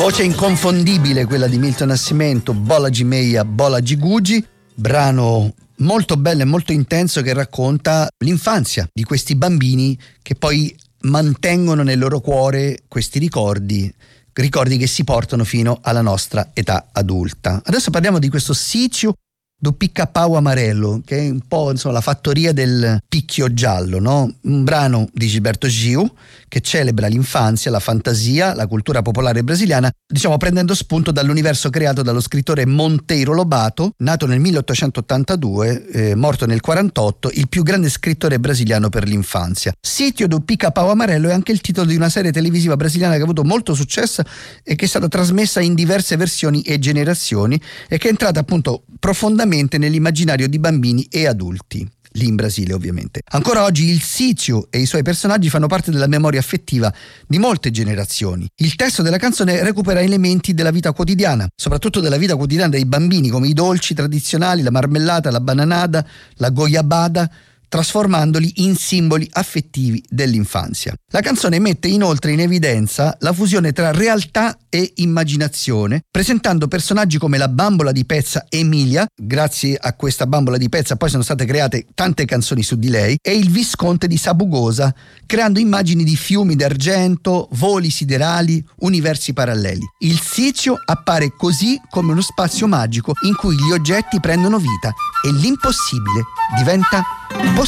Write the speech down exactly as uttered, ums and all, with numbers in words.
Voce inconfondibile quella di Milton Nascimento, Bolaji Meia, Bolaji Guji, brano molto bello e molto intenso che racconta l'infanzia di questi bambini che poi mantengono nel loro cuore questi ricordi, ricordi che si portano fino alla nostra età adulta. Adesso parliamo di questo Sítio do Pica-Pau Amarelo, che è un po' insomma la fattoria del picchio giallo, no? Un brano di Gilberto Gil che celebra l'infanzia, la fantasia, la cultura popolare brasiliana, diciamo prendendo spunto dall'universo creato dallo scrittore Monteiro Lobato, nato nel milleottocentottantadue, eh, morto nel quarantotto, il più grande scrittore brasiliano per l'infanzia. Sítio do Pica-Pau Amarelo è anche il titolo di una serie televisiva brasiliana che ha avuto molto successo e che è stata trasmessa in diverse versioni e generazioni e che è entrata appunto profondamente nell'immaginario di bambini e adulti, lì in Brasile ovviamente. Ancora oggi il Sítio e i suoi personaggi fanno parte della memoria affettiva di molte generazioni. Il testo della canzone recupera elementi della vita quotidiana, soprattutto della vita quotidiana dei bambini, come i dolci tradizionali, la marmellata, la bananada, la goiabada, trasformandoli in simboli affettivi dell'infanzia. La canzone mette inoltre in evidenza la fusione tra realtà e immaginazione, presentando personaggi come la bambola di pezza Emilia, grazie a questa bambola di pezza poi sono state create tante canzoni su di lei, e il visconte di Sabugosa, creando immagini di fiumi d'argento, voli siderali, universi paralleli. Il Sítio appare così come uno spazio magico in cui gli oggetti prendono vita e l'impossibile diventa possibile.